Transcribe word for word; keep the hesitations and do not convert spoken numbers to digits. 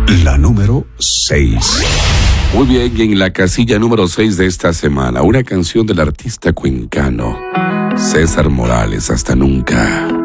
La número seis. Muy bien, y en la casilla número seis de esta semana, una canción del artista cuencano César Morales, Hasta Nunca.